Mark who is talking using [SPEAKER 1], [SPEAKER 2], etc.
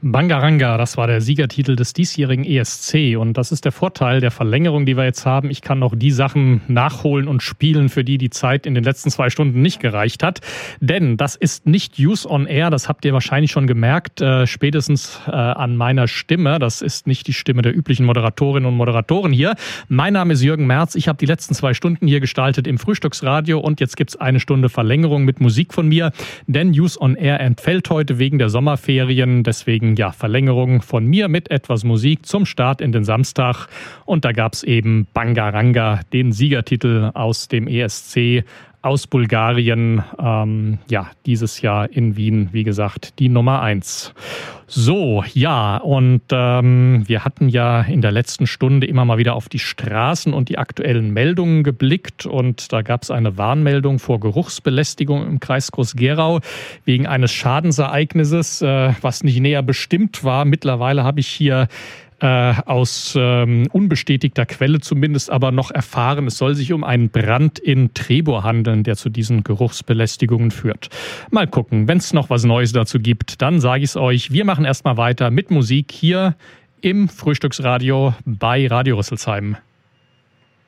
[SPEAKER 1] Bangaranga, das war der Siegertitel des diesjährigen ESC und das ist der Vorteil der Verlängerung, die wir jetzt haben. Ich kann noch die Sachen nachholen und spielen, für die die Zeit in den letzten 2 Stunden nicht gereicht hat. Denn das ist nicht Use on Air, das habt ihr wahrscheinlich schon gemerkt, spätestens an meiner Stimme. Das ist nicht die Stimme der üblichen Moderatorinnen und Moderatoren hier. Mein Name ist Jürgen Merz, ich habe die letzten 2 Stunden hier gestaltet im Frühstücksradio und jetzt gibt's 1 Stunde Verlängerung mit Musik von mir, denn Use on Air entfällt heute wegen der Sommerferien, deswegen ja, Verlängerung von mir mit etwas Musik zum Start in den Samstag. Und da gab es eben Bangaranga, den Siegertitel aus dem ESC aus Bulgarien. Dieses Jahr in Wien, wie gesagt, die Nummer 1. So, ja, und wir hatten ja in der letzten Stunde immer mal wieder auf die Straßen und die aktuellen Meldungen geblickt und da gab es eine Warnmeldung vor Geruchsbelästigung im Kreis Groß-Gerau wegen eines Schadensereignisses, was nicht näher bestimmt war. Mittlerweile habe ich hier aus unbestätigter Quelle zumindest aber noch erfahren, es soll sich um einen Brand in Trebur handeln, der zu diesen Geruchsbelästigungen führt. Mal gucken, wenn es noch was Neues dazu gibt, dann sage ich es euch. Wir machen erstmal weiter mit Musik hier im Frühstücksradio bei Radio Rüsselsheim.